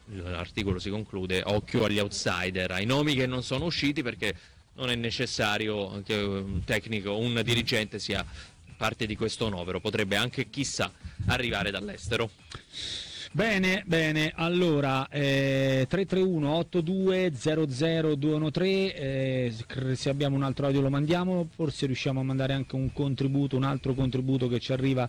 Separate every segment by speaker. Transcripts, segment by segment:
Speaker 1: l'articolo si conclude: occhio agli outsider, ai nomi che non sono usciti, perché non è necessario che un tecnico o un dirigente sia parte di questo novero, potrebbe anche, chissà, arrivare dall'estero.
Speaker 2: Bene, allora 331 82 00 213, se abbiamo un altro audio lo mandiamo, forse riusciamo a mandare anche un altro contributo che ci arriva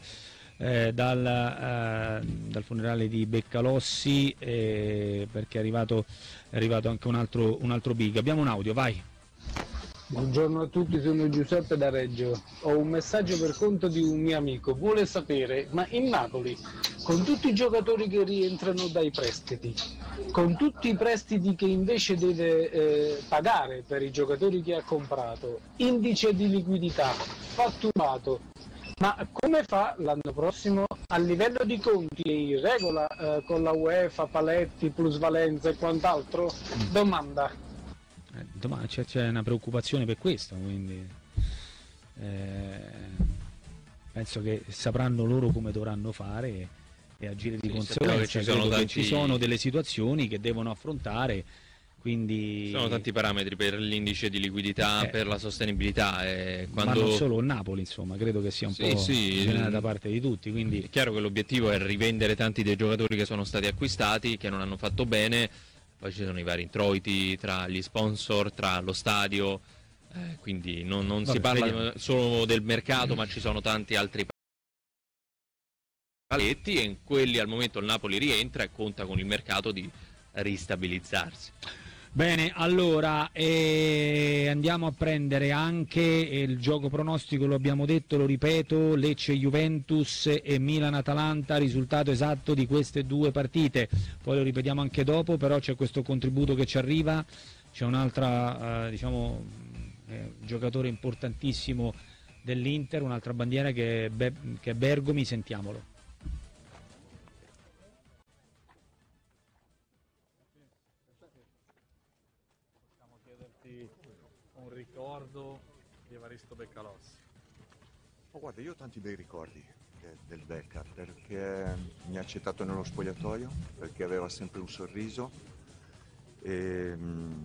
Speaker 2: dal funerale di Beccalossi, perché è arrivato anche un altro big. Abbiamo un audio, vai.
Speaker 3: Buongiorno a tutti, sono Giuseppe da Reggio. Ho un messaggio per conto di un mio amico. Vuole sapere, ma in Napoli, con tutti i giocatori che rientrano dai prestiti, con tutti i prestiti che invece deve pagare per i giocatori che ha comprato, indice di liquidità, fatturato, ma come fa l'anno prossimo? A livello di conti è in regola con la UEFA, paletti, plusvalenza e quant'altro? Domanda.
Speaker 2: C'è una preoccupazione per questo, quindi penso che sapranno loro come dovranno fare e agire di conseguenza. Ci sono delle situazioni che devono affrontare, quindi
Speaker 1: ci sono tanti parametri per l'indice di liquidità, per la sostenibilità,
Speaker 2: ma non solo il Napoli, insomma, credo che sia un po' generale da parte di tutti, quindi
Speaker 1: è chiaro che l'obiettivo è rivendere tanti dei giocatori che sono stati acquistati, che non hanno fatto bene. Poi ci sono i vari introiti tra gli sponsor, tra lo stadio, quindi non si parla solo del mercato, ma ci sono tanti altri paletti, e in quelli al momento il Napoli rientra e conta con il mercato di ristabilizzarsi.
Speaker 2: Bene, allora andiamo a prendere anche il gioco pronostico, lo abbiamo detto, lo ripeto: Lecce-Juventus e Milan-Atalanta, risultato esatto di queste due partite, poi lo ripetiamo anche dopo, però c'è questo contributo che ci arriva, c'è un'altra giocatore importantissimo dell'Inter, un'altra bandiera che è Bergomi, sentiamolo.
Speaker 4: Un ricordo di Evaristo Beccalossi.
Speaker 5: Guarda, io ho tanti bei ricordi del Becca, perché mi ha accettato nello spogliatoio, perché aveva sempre un sorriso e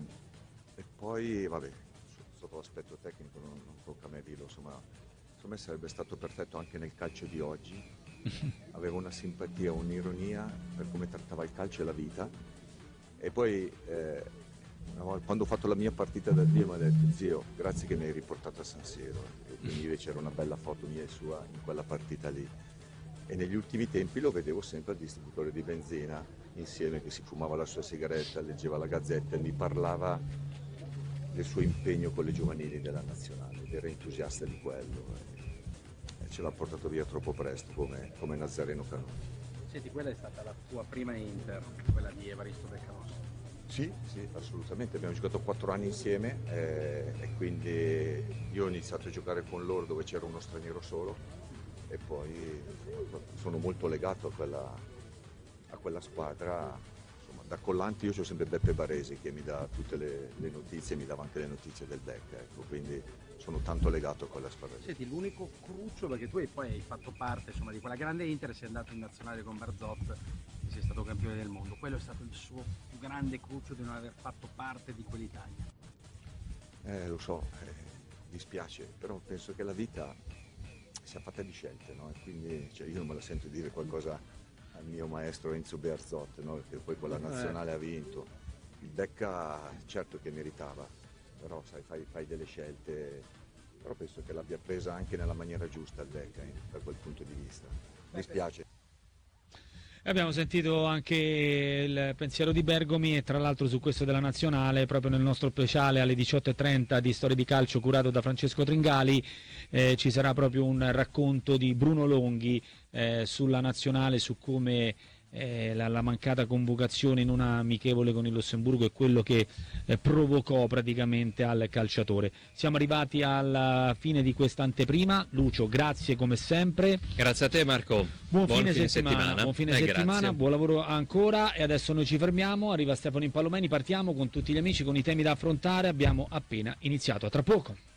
Speaker 5: poi vabbè, sotto l'aspetto tecnico non tocca a me dirlo, insomma, secondo me sarebbe stato perfetto anche nel calcio di oggi. Aveva una simpatia, un'ironia per come trattava il calcio e la vita, e poi quando ho fatto la mia partita da Dio mi ha detto: zio, grazie che mi hai riportato a San Siro, e quindi c'era una bella foto mia e sua in quella partita lì, e negli ultimi tempi lo vedevo sempre al distributore di benzina insieme, che si fumava la sua sigaretta, leggeva la Gazzetta e mi parlava del suo impegno con le giovanili della nazionale, ed era entusiasta di quello, e ce l'ha portato via troppo presto come Nazareno Canoni.
Speaker 6: Senti, quella è stata la tua prima Inter, quella di Evaristo Beccalossi?
Speaker 5: Sì, assolutamente, abbiamo giocato 4 anni insieme, e quindi io ho iniziato a giocare con loro dove c'era uno straniero solo, e poi sono molto legato a quella squadra. Insomma, da collante io c'ho sempre Beppe Baresi che mi dà tutte le notizie, mi dava anche le notizie del Becca, ecco, quindi sono tanto legato a quella squadra.
Speaker 6: Senti, l'unico cruccio, perché tu poi hai fatto parte, insomma, di quella grande Inter, sei andato in nazionale con Barzot e sei stato campione del mondo, quello è stato il suo più grande cruccio di non aver fatto parte di quell'Italia.
Speaker 5: Lo so, dispiace, però penso che la vita sia fatta di scelte, no? E quindi io non me la sento dire qualcosa al mio maestro Enzo Bearzot, no? Che poi con la nazionale ha vinto. Il Becca certo che meritava, però sai, fai delle scelte, però penso che l'abbia presa anche nella maniera giusta il Becca, da quel punto di vista. Dispiace.
Speaker 2: Abbiamo sentito anche il pensiero di Bergomi, e tra l'altro su questo della nazionale, proprio nel nostro speciale alle 18:30 di Storie di Calcio curato da Francesco Tringali, ci sarà proprio un racconto di Bruno Longhi sulla nazionale, su come la mancata convocazione in una amichevole con il Lussemburgo è quello che provocò praticamente al calciatore. Siamo arrivati alla fine di questa anteprima. Lucio, grazie come sempre.
Speaker 1: Grazie a te Marco.
Speaker 2: Buon fine settimana. Buon fine settimana,
Speaker 1: grazie.
Speaker 2: Buon lavoro ancora, e adesso noi ci fermiamo, arriva Stefano Impallomeni, partiamo con tutti gli amici con i temi da affrontare, abbiamo appena iniziato, a tra poco.